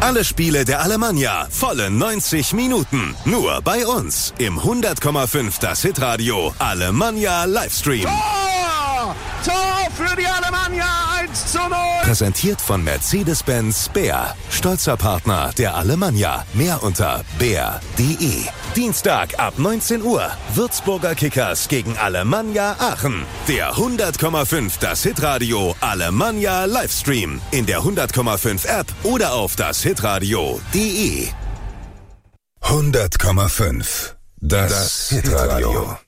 Alle Spiele der Alemannia, volle 90 Minuten. Nur bei uns im 100,5 das Hitradio Alemannia Livestream. Tor für die Alemannia, 1:0. Präsentiert von Mercedes-Benz Bär. Stolzer Partner der Alemannia. Mehr unter bär.de. Dienstag ab 19 Uhr. Würzburger Kickers gegen Alemannia Aachen. Der 100,5 das Hitradio Alemannia Livestream. In der 100,5 App oder auf das hitradio.de. 100,5 das Hitradio.